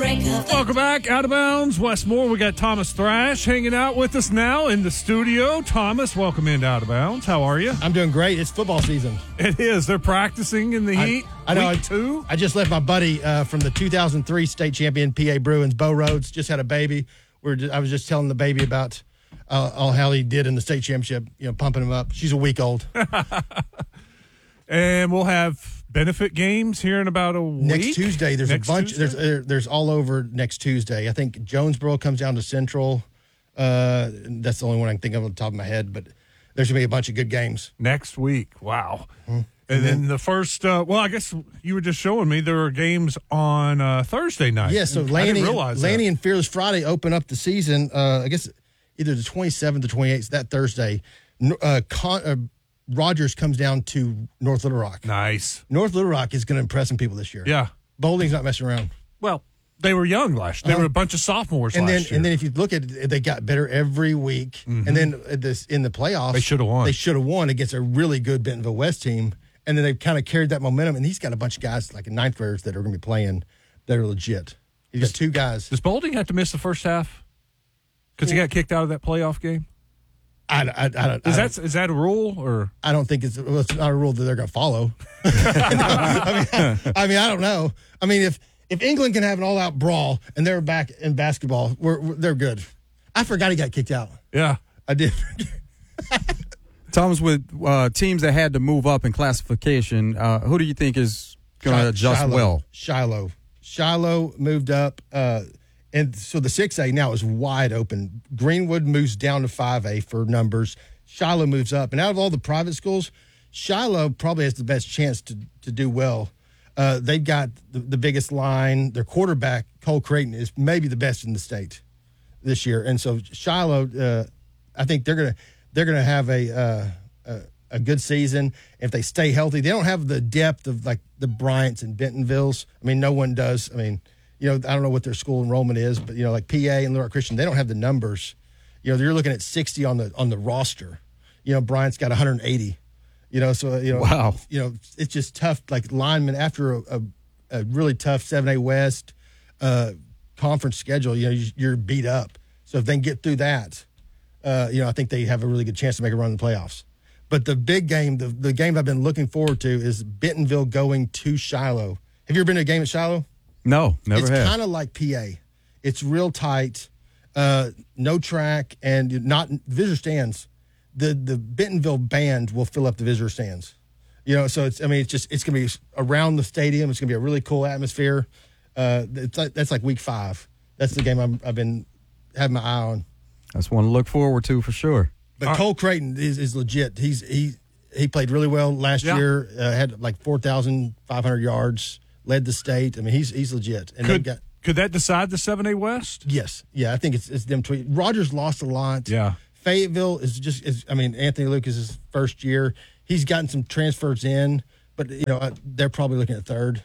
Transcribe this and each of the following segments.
Welcome back, Out of Bounds, Westmore. We got Thomas Thrash hanging out with us now in the studio. Thomas, welcome into Out of Bounds. How are you? I'm doing great. It's football season. It is. They're practicing in the heat. I know. Week 2. I just left my buddy from the 2003 state champion PA Bruins, Bo Rhodes, just had a baby. I was just telling the baby about how he did in the state championship, pumping him up. She's a week old. And we'll have benefit games here in about a week. Next Tuesday, there's a bunch. There's all over next Tuesday. I think Jonesboro comes down to Central. That's the only one I can think of on the top of my head, but there's going to be a bunch of good games. Next week. Wow. Mm-hmm. And then the first, I guess you were just showing me there are games on Thursday night. Yeah, so Lanny and Fearless Friday open up the season, I guess either the 27th or 28th, that Thursday. Rogers comes down to North Little Rock. Nice. North Little Rock is going to impress some people this year. Yeah. Bowling's not messing around. Well, they were young last year. They were a bunch of sophomores last year. And then if you look at it, they got better every week. Mm-hmm. And then in the playoffs, they should have won. They should have won against a really good Bentonville West team. And then they've kind of carried that momentum. And he's got a bunch of guys like in ninth graders that are going to be playing that are legit. He's got two guys. Does Boulding have to miss the first half? Because he got kicked out of that playoff game? I don't. Is that a rule or? I don't think it's not a rule that they're going to follow. I don't know. I mean, if England can have an all-out brawl and they're back in basketball, they're good. I forgot he got kicked out. Yeah, I did. Thomas, with teams that had to move up in classification, who do you think is going to adjust well? Shiloh moved up. And so the 6A now is wide open. Greenwood moves down to 5A for numbers. Shiloh moves up. And out of all the private schools, Shiloh probably has the best chance to do well. They've got the biggest line. Their quarterback, Cole Creighton, is maybe the best in the state this year. And so Shiloh, I think they're gonna have a good season if they stay healthy. They don't have the depth of like the Bryants and Bentonvilles. I mean, no one does. I mean, I don't know what their school enrollment is, but like PA and Little Rock Christian, they don't have the numbers. You're looking at 60 on the roster. Bryant's got 180. Wow. It's just tough. Like linemen after a really tough 7A West conference schedule. You're beat up. So if they can get through that, I think they have a really good chance to make a run in the playoffs. But the big game, the game I've been looking forward to is Bentonville going to Shiloh. Have you ever been to a game at Shiloh? No, never have. It's kind of like PA. It's real tight, no track, and not visitor stands. The Bentonville band will fill up the visitor stands. So it's going to be around the stadium. It's going to be a really cool atmosphere. That's like week 5. That's the game I've been having my eye on. That's one to look forward to for sure. But Cole Creighton is legit. He played really well last year. Had like 4,500 yards. Led the state. I mean, he's legit. And could that decide the 7A West? Yes. Yeah, I think it's them two. Rogers lost a lot. Yeah. Fayetteville is Anthony Lucas is first year. He's gotten some transfers in, but they're probably looking at third.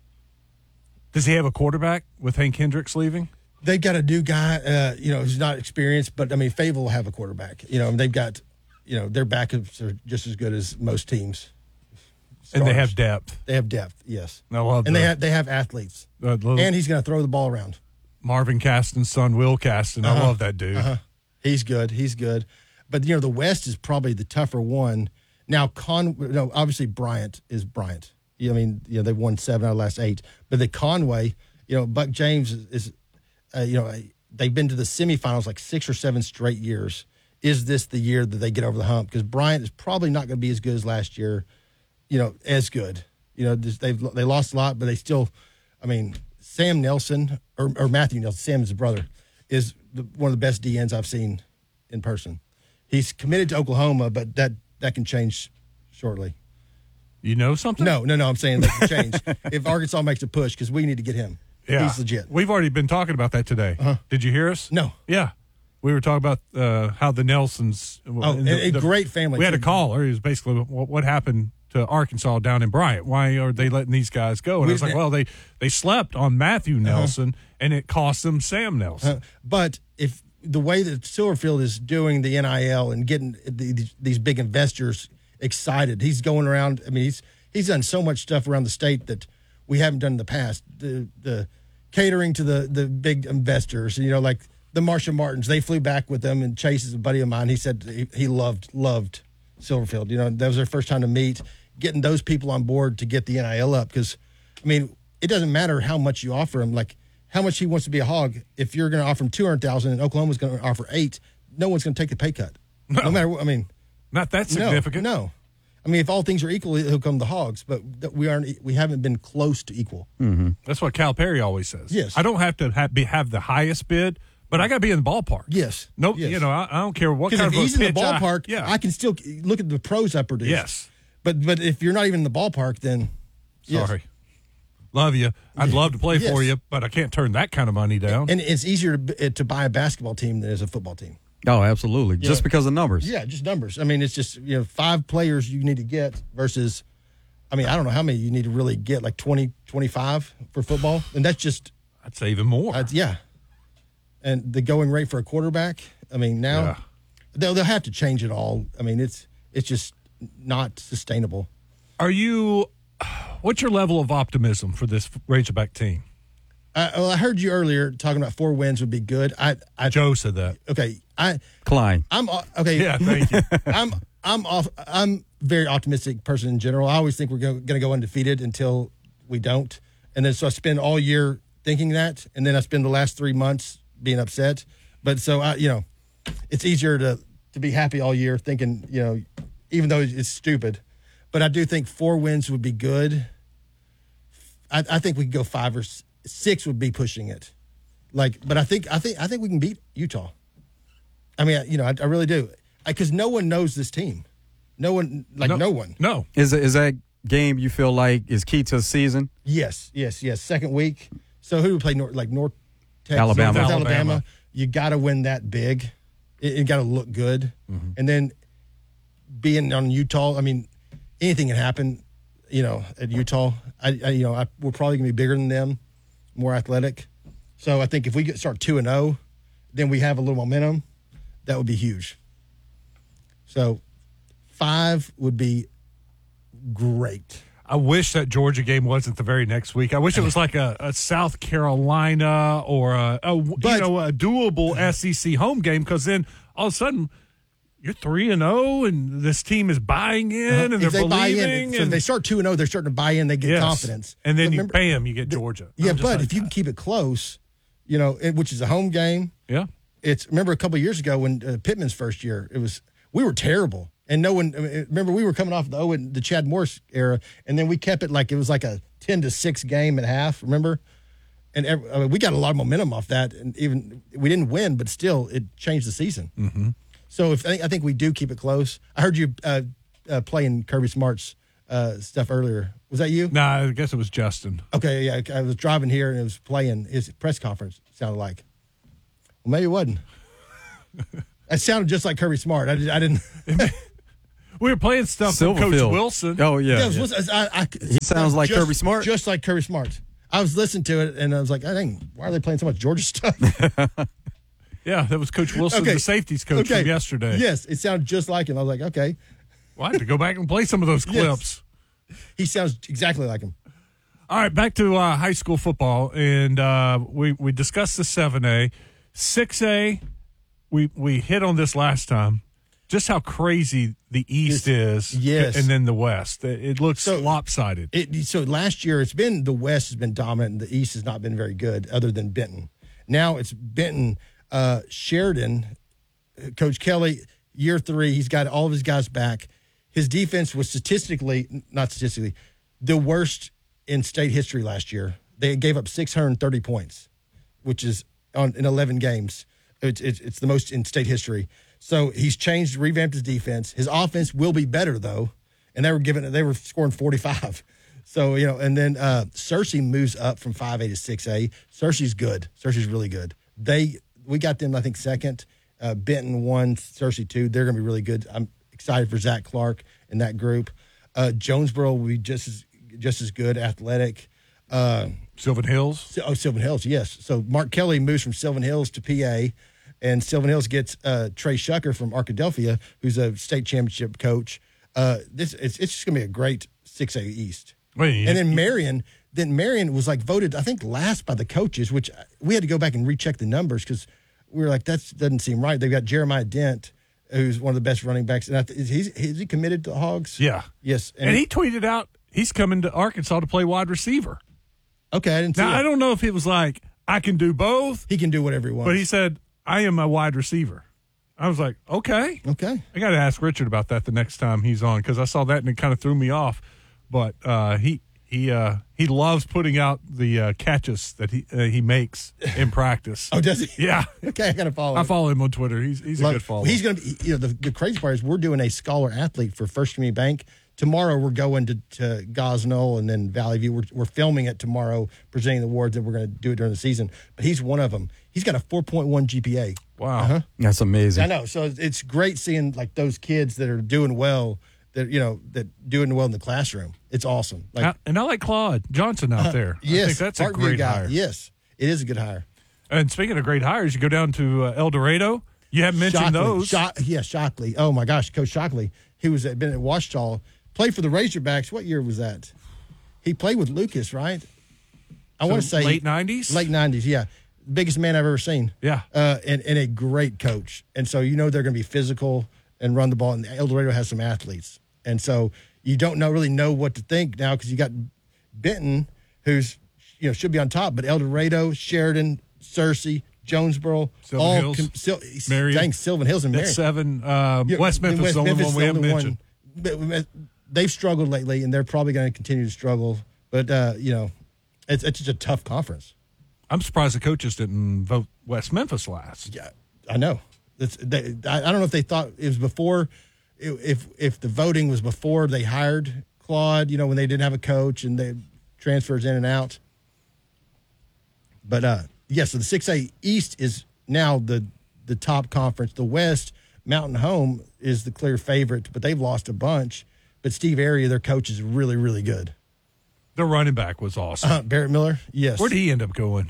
Does he have a quarterback with Hank Hendricks leaving? They've got a new guy, who's not experienced, but Fayetteville will have a quarterback. They've got, their backups are just as good as most teams. And they have depth. They have depth, yes. I love and they have athletes. And he's going to throw the ball around. Marvin Caston's son, Will Caston. I love that dude. He's good. But, the West is probably the tougher one. Now, obviously Bryant is Bryant. They've won 7 out of the last 8. But the Conway, Buck James is, they've been to the semifinals like 6 or 7 straight years. Is this the year that they get over the hump? Because Bryant is probably not going to be as good as last year. As good. They lost a lot, but they still. Sam Nelson or Matthew Nelson, Sam's brother, is one of the best DNs I've seen in person. He's committed to Oklahoma, but that can change shortly. You know something? No. I'm saying that can change if Arkansas makes a push because we need to get him. Yeah, he's legit. We've already been talking about that today. Did you hear us? No. Yeah. We were talking about how the Nelsons. A great family. We had a caller. He was basically what happened to Arkansas down in Bryant. Why are they letting these guys go? And I was like, well, they slept on Matthew Nelson, and it cost them Sam Nelson. But if the way that Silverfield is doing the NIL and getting these big investors excited, he's going around. He's done so much stuff around the state that we haven't done in the past. The catering to the big investors. You know, like the Marshall Martins, they flew back with them, and Chase is a buddy of mine. He said he loved Silverfield. You know, that was their first time to meet. Getting those people on board to get the NIL up, because, I mean, it doesn't matter how much you offer him. Like, how much he wants to be a Hog. If you're going to offer him $200,000 and Oklahoma's going to offer $8 million, no one's going to take the pay cut. No matter what. I mean, not that significant. No. I mean, if all things are equal, he'll come the Hogs, but we haven't been close to equal. Mm-hmm. That's what Calipari always says. Yes. I don't have to have the highest bid, but I got to be in the ballpark. Yes. Nope. Yes. You know, I don't care what kind Because of if he's in the pitch ballpark, I can still look at the pros I produce. Yes. But if you're not even in the ballpark, then sorry. Yes. Love you. I'd love to play Yes. for you, but I can't turn that kind of money down. And it's easier to buy a basketball team than it is a football team. Oh, absolutely. Just because of numbers. Yeah, just numbers. I mean, it's just 5 players you need to get versus, I mean, I don't know how many you need to really get, like 20, 25 for football, and that's just I'd say even more. yeah. And the going rate for a quarterback, I mean, now they'll have to change it all. I mean, it's just not sustainable. What's your level of optimism for this Razorback team? Well, I heard you earlier talking about 4 wins would be good. Joe said that. Okay, Klein. I'm okay. Yeah, thank you. I'm very optimistic person in general. I always think we're going to go undefeated until we don't, and then so I spend all year thinking that, and then I spend the last 3 months being upset. But so it's easier to be happy all year, thinking even though it's stupid. But I do think 4 wins would be good. I think we could go 5 or 6 would be pushing it. But I think we can beat Utah. I mean, I really do, because no one knows this team. No one. No. Is that game you feel like is key to the season? Yes. Second week. So who do we play? North Texas, Alabama. North Alabama. You got to win that big. It got to look good, and then being on Utah. I mean, anything can happen. At Utah, we're probably gonna be bigger than them, more athletic. So I think if we start 2-0, then we have a little momentum. That would be huge. So 5 would be great. I wish that Georgia game wasn't the very next week. I wish it was like a South Carolina or a doable SEC home game, because then all of a sudden you're 3-0 and this team is buying in and they're believing. So if they start 2-0, they're starting to buy in. They get confidence, and then you get Georgia. Yeah, but if you can keep it close, which is a home game. Yeah, remember a couple of years ago when Pittman's first year, we were terrible. And no one, remember, we were coming off the Chad Morris era, and then we kept it like it was like a 10-6 game at half, remember? And we got a lot of momentum off that, and even we didn't win, but still, it changed the season. Mm-hmm. So I think we do keep it close. I heard you playing Kirby Smart's stuff earlier. Was that you? No, I guess it was Justin. Okay, yeah, I was driving here and it was playing his press conference. Sounded like, well, maybe it wasn't. It sounded just like Kirby Smart. I didn't. We were playing stuff from Coach Wilson. Oh, yeah. He sounds like Kirby Smart. Just like Kirby Smart. I was listening to it, and I was like, dang, why are they playing so much Georgia stuff? Yeah, that was Coach Wilson, the safeties coach from yesterday. Yes, it sounded just like him. I was like, okay. Well, I have to go back and play some of those clips. Yes. He sounds exactly like him. All right, back to high school football, and we discussed the 7A. 6A, we hit on this last time, just how crazy the East is, and then the West. It looks lopsided. So last year, the West has been dominant, and the East has not been very good, other than Benton. Now it's Benton, Sheridan, Coach Kelly, year 3. He's got all of his guys back. His defense was not statistically, the worst in state history last year. They gave up 630 points, which is in 11 games. It's the most in state history. So he's revamped his defense. His offense will be better though, and they were scoring 45. So and then Searcy moves up from 5A to 6A. Searcy's good. Searcy's really good. We got them, I think, second. Benton 1, Searcy 2. They're going to be really good. I'm excited for Zach Clark and that group. Jonesboro will be just as good, athletic. Sylvan Hills? Sylvan Hills, yes. So Mark Kelly moves from Sylvan Hills to PA, and Sylvan Hills gets Trey Shucker from Arkadelphia, who's a state championship coach. It's just going to be a great 6A East. And then Marion, then Marion was like voted, I think, last by the coaches, which we had to go back and recheck the numbers because we were like, that doesn't seem right. They've got Jeremiah Dent, who's one of the best running backs. And is he committed to the Hogs? Yeah. Yes. And he tweeted out he's coming to Arkansas to play wide receiver. Okay, I didn't see Now, that. I don't know if it was like, I can do both. He can do whatever he wants. But he said, I am a wide receiver. I was like, okay. Okay. I got to ask Richard about that the next time he's on because I saw that and it kind of threw me off. But he loves putting out the catches that he makes in practice. Oh, does he? Yeah. Okay, I got to follow him. I follow him on Twitter. He's a good follower. He's going to be, the crazy part is we're doing a scholar athlete for First Community Bank. Tomorrow we're going to Gosnell and then Valley View. We're filming it tomorrow, presenting the awards, and we're going to do it during the season. But he's one of them. He's got a 4.1 GPA. Wow. Uh-huh. That's amazing. I know. So it's great seeing like those kids that are doing well, that doing well in the classroom. It's awesome. Like, And I like Claude Johnson out there. yes, I think that's a Parkview great guy. hire. Yes, it is a good hire. And speaking of great hires, you go down to El Dorado. You haven't mentioned those. Shockley. Oh my gosh, Coach Shockley. He been at Ouachita, played for the Razorbacks. What year was that? He played with Lucas, right? I want to say late 90s? Late 90s, yeah. Biggest man I've ever seen. Yeah. And a great coach. And so they're going to be physical and run the ball. And El Dorado has some athletes. And so you don't really know what to think now because you got Benton, who's should be on top, but El Dorado, Sheridan, Searcy, Jonesboro, Sylvan Hills, Marion. Sylvan Hills and Marion. That's 7. West Memphis is the only one we haven't mentioned. They've struggled lately, and they're probably going to continue to struggle. But it's just a tough conference. I'm surprised the coaches didn't vote West Memphis last. Yeah, I know. I don't know if they thought it was before, if the voting was before they hired Claude, when they didn't have a coach and they transfers in and out. But so the 6A East is now the top conference. The West, Mountain Home is the clear favorite, but they've lost a bunch. But Steve Area, their coach, is really, really good. The running back was awesome. Barrett Miller, yes. Where did he end up going?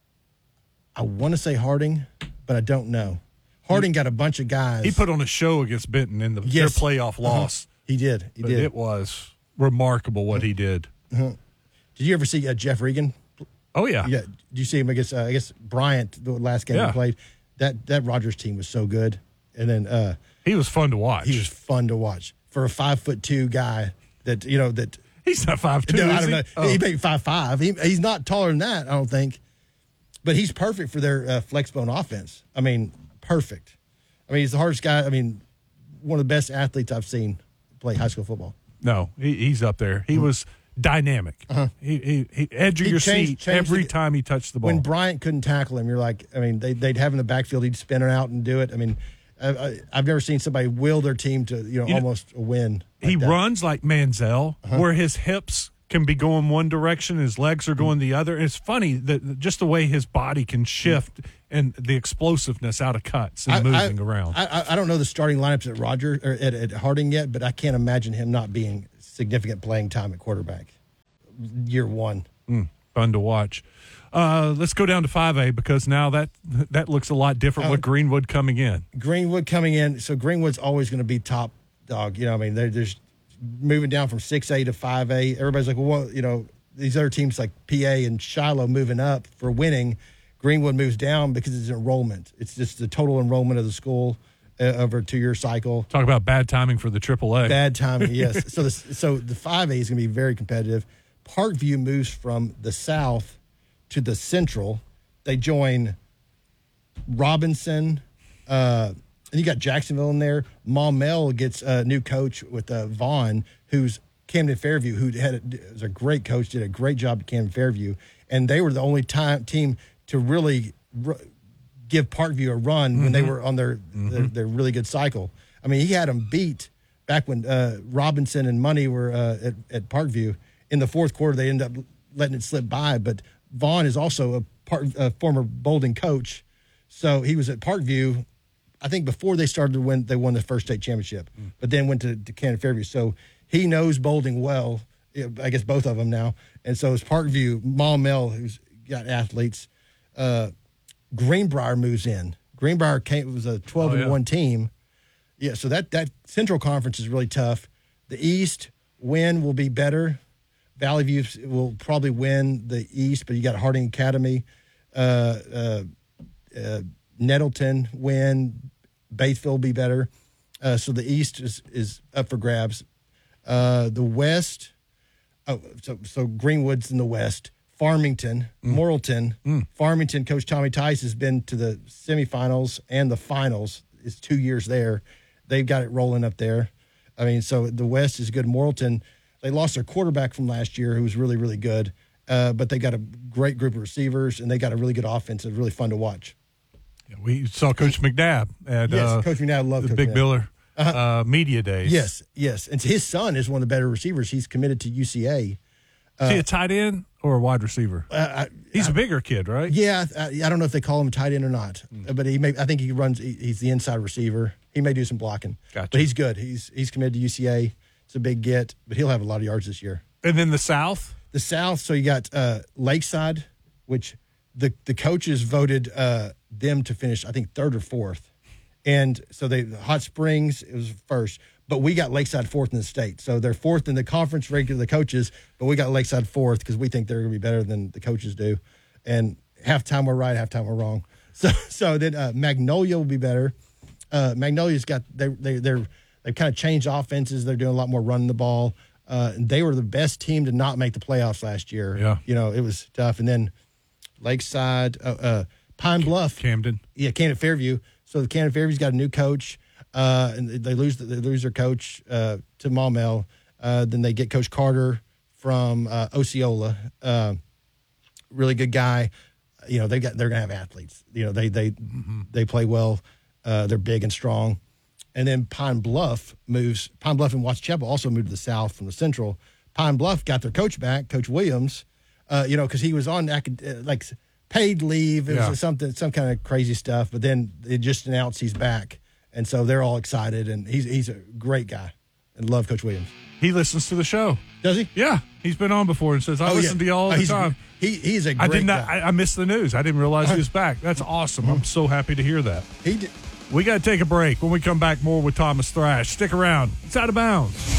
I want to say Harding, but I don't know. Harding got a bunch of guys. He put on a show against Benton in their playoff loss. He did. He did. It was remarkable what he did. Did you ever see Jeff Regan? Oh, yeah. Yeah. Did you see him against, I guess, Bryant, the last game he played? That Rogers team was so good. And then he was fun to watch. He was fun to watch. For a 5'2" guy that. He's not 5'2". No, I don't know. Oh. He made 5'5". He's not taller than that, I don't think. But he's perfect for their flex bone offense. I mean, perfect. I mean, he's the hardest guy. I mean, one of the best athletes I've seen play high school football. No, he's up there. He was dynamic. He edge of your seat every time he touched the ball. When Bryant couldn't tackle him, you're like, I mean, they'd have him in the backfield. He'd spin it out and do it. I mean, I've never seen somebody will their team to almost a win. He runs like Manziel, where his hips can be going one direction, his legs are going the other. It's funny that just the way his body can shift and the explosiveness out of cuts and moving around. I don't know the starting lineups at Rogers or at Harding yet, but I can't imagine him not being significant playing time at quarterback. Year one. Fun to watch. Let's go down to 5A because now that looks a lot different with Greenwood coming in. Greenwood coming in. So Greenwood's always going to be top dog. I mean, they're just moving down from 6A to 5A. Everybody's like, well, these other teams like PA and Shiloh moving up for winning. Greenwood moves down because it's enrollment. It's just the total enrollment of the school over a 2-year cycle. Talk about bad timing for the AAA. Bad timing, yes. So the 5A is going to be very competitive. Parkview moves from the south to the central. They join Robinson, and you got Jacksonville in there. Maumelle gets a new coach with Vaughn, who's Camden Fairview, who was a great coach, did a great job at Camden Fairview, and they were the only team to really give Parkview a run when they were on their really good cycle. I mean, he had them beat back when Robinson and Money were at Parkview. In the fourth quarter, they ended up letting it slip by, but Vaughn is also a former Boulding coach, so he was at Parkview. I think before they started to win, they won the first state championship, but then went to Camden Fairview. So he knows Boulding well. I guess both of them now. And so it's Parkview, Maumelle, who's got athletes. Greenbrier moves in. Greenbrier was a 12-1 team. Yeah, so that Central Conference is really tough. The East win will be better, Valley View will probably win the East, but you got Harding Academy, Nettleton win, Batesville will be better. So the East is up for grabs. The West, so Greenwood's in the West. Farmington, Morrilton. Farmington, Coach Tommy Tice has been to the semifinals and the finals. It's 2 years there. They've got it rolling up there. I mean, so the West is good. Morrilton, they lost their quarterback from last year, who was really, really good. But they got a great group of receivers, and they got a really good offense. It's really fun to watch. Yeah, we saw Coach McNabb at Coach McNabb loved the Coach Big McNabb. Biller media days. Yes. And his son is one of the better receivers. He's committed to UCA. Is he a tight end or a wide receiver? He's a bigger kid, right? Yeah, I don't know if they call him a tight end or not, but I think he runs. He's the inside receiver. He may do some blocking, Gotcha. But he's good. He's committed to UCA. It's a big get, but he'll have a lot of yards this year. And then the South. The South. So you got Lakeside, which the coaches voted them to finish, I think, third or fourth, and so Hot Springs it was first. But we got Lakeside fourth in the state. So they're fourth in the conference regular, the coaches, but we got Lakeside fourth because we think they're going to be better than the coaches do. And halftime we're right, halftime we're wrong. So then Magnolia will be better. Magnolia's got they've kind of changed offenses. They're doing a lot more running the ball. They were the best team to not make the playoffs last year. Yeah. It was tough. And then Lakeside, Pine Bluff. Camden. Yeah, Camden Fairview. So the Camden Fairview's got a new coach. And they lose their coach to Maumelle. Then they get Coach Carter from Osceola, really good guy. They're gonna have athletes. They play well. They're big and strong. And then Pine Bluff and Watchechapel also moved to the south from the central. Pine Bluff got their coach back, Coach Williams. Because he was on paid leave. It was some kind of crazy stuff. But then they just announced he's back. And so they're all excited, and he's a great guy, and love Coach Williams. He listens to the show. Does he? Yeah, he's been on before and says, I listen to you all the time. He's a great guy. I missed the news. I didn't realize he was back. That's awesome. I'm so happy to hear that. He did. We got to take a break. When we come back, more with Thomas Thrash. Stick around. It's Out of Bounds.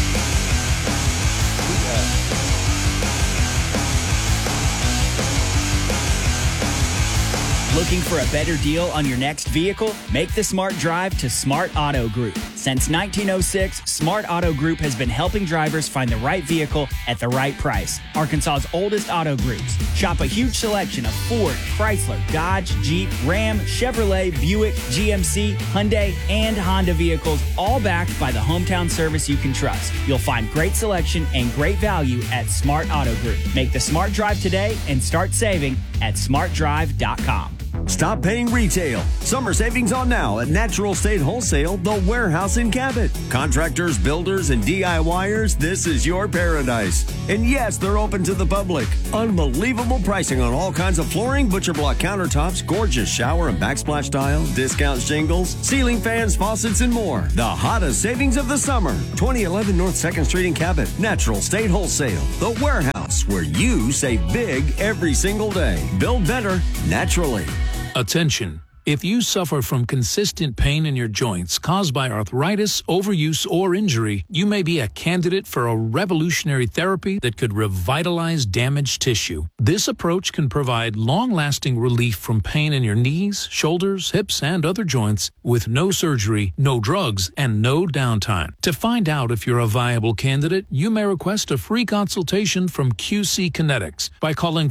Looking for a better deal on your next vehicle? Make the smart drive to Smart Auto Group. Since 1906, Smart Auto Group has been helping drivers find the right vehicle at the right price. Arkansas's oldest auto groups. Shop a huge selection of Ford, Chrysler, Dodge, Jeep, Ram, Chevrolet, Buick, GMC, Hyundai, and Honda vehicles, all backed by the hometown service you can trust. You'll find great selection and great value at Smart Auto Group. Make the smart drive today and start saving at smartdrive.com. Stop paying retail. Summer savings on now at Natural State Wholesale, the warehouse in Cabot. Contractors, builders, and DIYers, this is your paradise. And yes, they're open to the public. Unbelievable pricing on all kinds of flooring, butcher block countertops, gorgeous shower and backsplash tile, discount shingles, ceiling fans, faucets, and more. The hottest savings of the summer. 2011 North 2nd Street in Cabot. Natural State Wholesale, the warehouse where you save big every single day. Build better naturally. Attention. If you suffer from consistent pain in your joints caused by arthritis, overuse, or injury, you may be a candidate for a revolutionary therapy that could revitalize damaged tissue. This approach can provide long-lasting relief from pain in your knees, shoulders, hips, and other joints with no surgery, no drugs, and no downtime. To find out if you're a viable candidate, you may request a free consultation from QC Kinetics by calling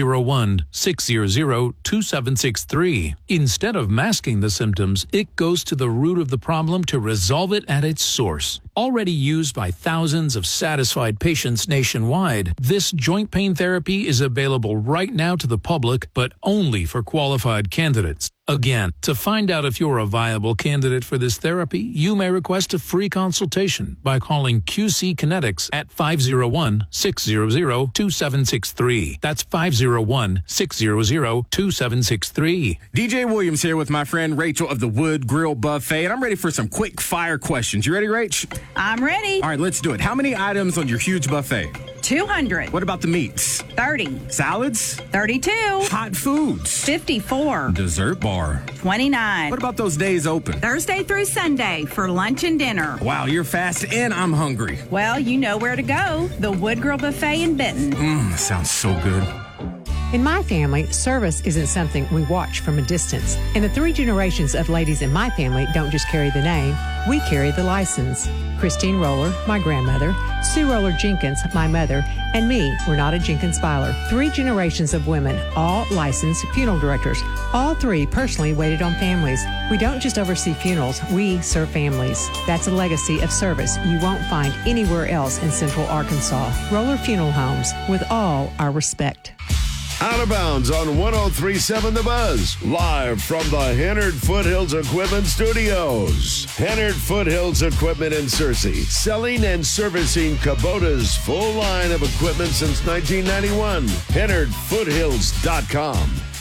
501-600-2763. Instead of masking the symptoms, it goes to the root of the problem to resolve it at its source. Already used by thousands of satisfied patients nationwide, this joint pain therapy is available right now to the public, but only for qualified candidates. Again, to find out if you're a viable candidate for this therapy, you may request a free consultation by calling QC Kinetics at 501-600-2763. That's 501-600-2763. DJ Williams here with my friend Rachel of the Wood Grill Buffet, and I'm ready for some quick fire questions. You ready, Rach? I'm ready. All right, let's do it. How many items on your huge buffet? 200. What about the meats? 30. Salads? 32. Hot foods? 54. Dessert bar? 29. What about those days open? Thursday through Sunday for lunch and dinner. Wow, you're fast and I'm hungry. Well, you know where to go. The Wood Grill Buffet in Benton. Sounds so good. In my family, service isn't something we watch from a distance. And the 3 generations of ladies in my family don't just carry the name, we carry the license. Christine Roller, my grandmother, Sue Roller Jenkins, my mother, and me, Renata Jenkins Byler. 3 generations of women, all licensed funeral directors. All 3 personally waited on families. We don't just oversee funerals, we serve families. That's a legacy of service you won't find anywhere else in Central Arkansas. Roller Funeral Homes, with all our respect. Out of Bounds on 103.7 The Buzz. Live from the Hennard Foothills Equipment Studios. Hennard Foothills Equipment in Searcy. Selling and servicing Kubota's full line of equipment since 1991. HennardFoothills.com.